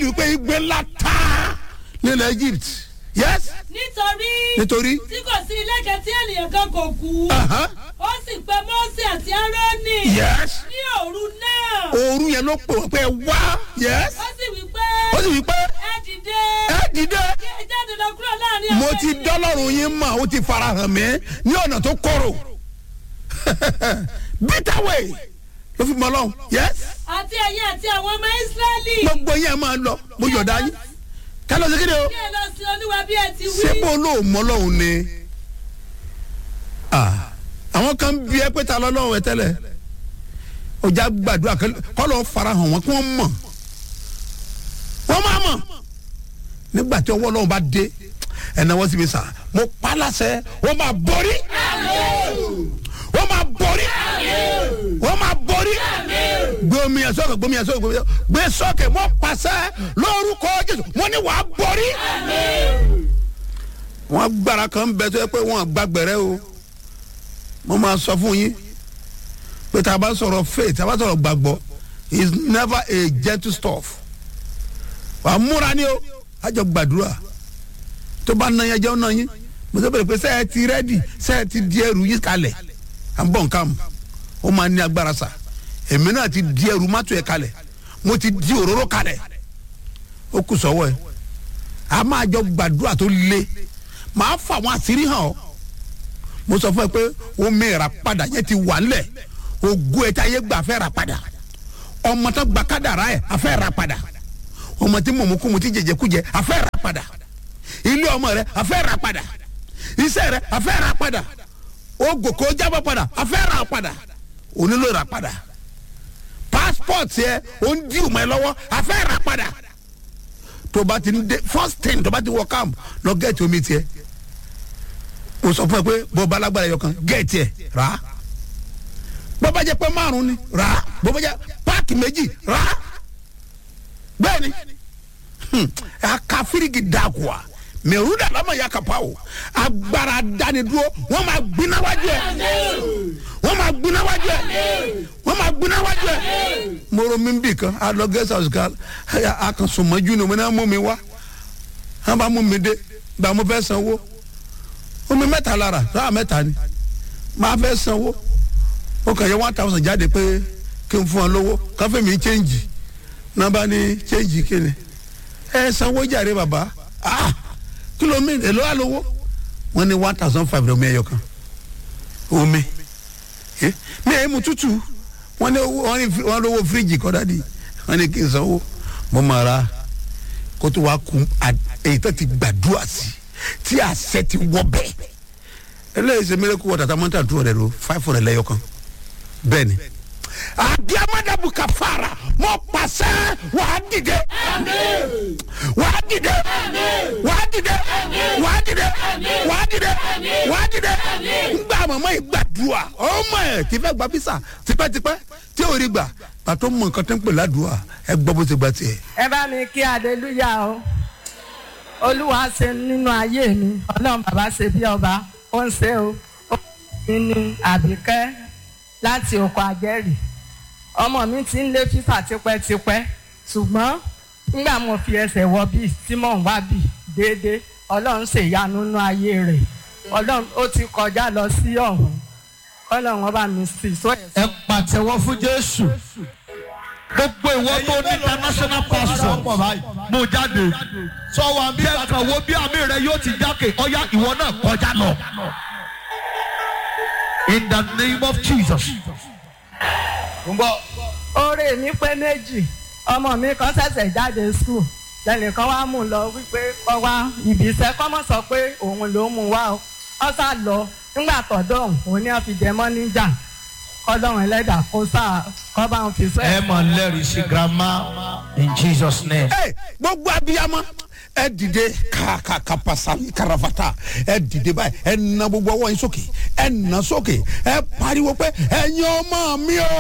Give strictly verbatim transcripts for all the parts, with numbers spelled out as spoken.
wípé igbe ńlá ta nílẹ̀ Egypt. Yes. nítorí nítorí tí kò sí ilé kan tí ènìyàn kan kò kú. ó sì pe Mósè àti Árónì. Yes. ní òru náà. òru yẹn ló pè wọ́n pé wá. Yes. ó sì wí pé. ó sì wí pé. ẹ dìde. ẹ dìde. kí ẹ jáde lọ kúrò láàrin àwọn mo ti dọ́lọ́run yín mọ̀ ó ti farahàn mí ní ọ̀nà tó korò. bitter way ló fi mọ́ lọ́hùn. Yes. àti ẹ̀yin àti àwọn ọmọ Ísírẹ́lì. gbogbo yẹn máa lọ mo yọ̀dá yín. kálọ̀ sí kéde o. kí ẹ lọ sí Olúwa bí ẹ ti wí. ṣé bó ló mọ́ lọ́hùn ni. àwọn kan bí ẹ pé ta lọ́lọ́run ẹ tẹ́lẹ̀ ọjà gbàdúrà kọ́ lọ́ọ́ farahàn wọn kí wọ́n mọ̀ wọ́n máa mọ̀ nígbà tí ọwọ́ Ọlọ́run bá dé ẹ̀nà wọ́n sì fi sà mo pa láṣẹ wọ́n máa borí wọ́n máa borí wọ́n máa borí gbomi ẹ̀ sọ́kè gbomi ẹ̀ sọ́kè gbé sọ́kè mo pàṣẹ lórúkọ Jésù mo ní wàá borí. wọ́n gbára kan bẹ tó yẹ pé wọ́n gbàgbẹ́rẹ́ o mo máa sọ fún yín pé tá a bá sọ̀rọ̀ faith tá a bá sọ̀rọ̀ gbàgbọ́ is never a gentle stuff. wà á múra ní o àjọ gbàdúrà tó bá na yẹn jẹun náà yín mo sọ pé sẹ́ẹ̀ ti rẹ́dì sẹ́ẹ̀ ti di ẹrù yìí kalẹ̀ à ń bọ̀ nǹkan mu ó máa ní agbára sa èmi náà ti di ẹrù mọ́tò ẹ̀ kalẹ̀ mo ti di òróró kalẹ̀ ó kù sọ́wọ́ ẹ̀ a máa jọ gbàdúrà tó le màá fà wọn àṣírí hàn ọ́ mo sọ fún ẹ pé omi ìràpadà yẹn ti wà nílẹ̀ ògo ẹ̀ tí ayé gbà fẹ́ rà padà ọmọ tó gba kádàrá ẹ̀ afẹ́ rà padà ọmọ tí mọ̀mọ́kùmù tí jẹjẹkújẹ afẹ́ rà padà ilé ọmọ rẹ afẹ́ rà padà iṣẹ́ rẹ afẹ́ rà padà ogo kò jábọ̀ padà afẹ́ rà padà onílò rà padà passport yẹ o ń di ìmọ̀ ẹ lọ́wọ́ afẹ́ rà padà tó bá ti ń dé first thing tó bá ti wọ camp lọ gẹ̀ẹ́tì omi tiẹ̀ o sọ fún ẹ pé bó bá lágbára yọ kan gẹ̀ẹ́tì ẹ̀ rà á bó bá jẹ́ pé márùn ni rà á bó bá jẹ́ páàkì méjì rà á bẹ́ẹ̀ ni aka firigi dàkúà mẹrùdà lọmọ ya kapa o agbára dánidúró wọn máa gbiná wájú ẹ wọn máa gbiná wájú ẹ wọn máa gbiná wájú ẹ mọ̀rọ̀ mi bì kan alọ guest house kan akànsùnmọ́jú ni mo náà mú mi wá wọn bá mú mi dé gba mo fẹ́ sanwó omi mẹ́ta lára sáà mẹ́ta ni máa fẹ́ sanwó ó kàn yẹ one thousand jáde pé kí n fún ọ lówó káfẹ́ mi change nàbà ni change kíni ẹ sanwó jàre bàbá ah kìlómítà èlò àlówó wọn ní one thousand five lómi ẹyọ kan omi mi ẹ mu tútù wọn ní wọn lówó fíríjì kọ́dá di wọn ní kí n sanwó mo máa ra kó tó wá kun èyí tó ti gbàdúrà sí tí àṣẹ ti wọ bẹ́ẹ̀ eléyìí ṣe mẹ́rẹ́kù wọ́n tàtà mọ́tà two hundred o five hundred lẹ́yọ kan bẹ́ẹ̀ ni adiamadabu kafara mo pàṣẹ wàá dìde wàá dìde wàá dìde wàá dìde wàá dìde wàá dìde ngbà màmá yìí gbàdúrà ọmọ ẹ kì í fẹ́ gba bísà tipẹ́tipẹ́ tí ò rí gbà pàtó mọ nǹkan tó ń pè ládùúà ẹ gbọ́ bó ti gbà tiẹ̀. ẹ bá mi kí aleluya o olúwa ṣe nínú ayé mi ọlọ́run bàbá ṣe bí ọba ó ń ṣe o ó ń ní àbíkẹ́ láti oko àjẹrì ọmọ mi ti ń lé fífà tipẹ́tipẹ́ ṣùgbọ́n nígbà mo fi ẹsẹ̀ wọ bíi tí mò ń wá bíi déédéé ọlọ́run ṣèyanu nínú ayé rẹ̀ ọlọ́run ó ti kọjá lọ sí ọ̀hún ọlọ́run ọba mi sì sọ ẹ̀. ẹ pàtẹ́wọ́ fún Jésù gbogbo ìwọ tó ní international passport mo jáde sọ wa bí ẹ kàn wo bí àmì rẹ yóò ti jákè ọyá ìwọ náà kọjá lọ. In the name of Jesus. Oore mi pé méjì ọmọ mi kan ṣẹ̀ṣẹ̀ jáde school lẹ́nìkan wá mú un lọ wípé kọ́ wá ibi iṣẹ́ kọ́ mọ̀ sọ pé òun ló mú wá o ọ sá lọ nígbà tọ̀dọ̀ òun òun ni wọ́n fi jẹ mọ́ níjà kọ́lọ́run ẹlẹ́dà kó sá kọ́ bá wọn fi sọ. ẹ mọ̀ lẹ́rìí sí grandma in Jesus name. ẹ gbogbo abiyamọ ẹ dìde kàkàkàpàsàmì karafata ẹ dìde báyìí ẹ nà gbogbo ọwọ́ yín sókè ẹ nà sókè ẹ pariwo pé ẹ̀yin ọmọ mi o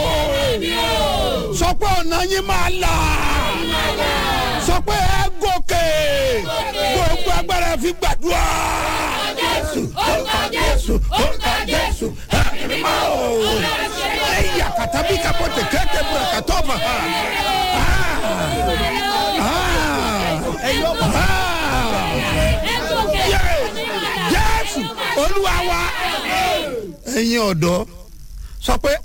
sọ pé ọ̀nà yín máa là sọ pé ẹ gòkè gbogbo agbára fi gbàdúrà Jésù orúkọ Jésù orúkọ Jésù ẹ̀mí máa o ẹ̀yà kàtàbí kàpọ̀tẹ̀ kẹ́kẹ́ bùrọ̀ kàtọ́ fà á. jésù olúwa wa ẹ̀yin ọ̀dọ́ sọ pé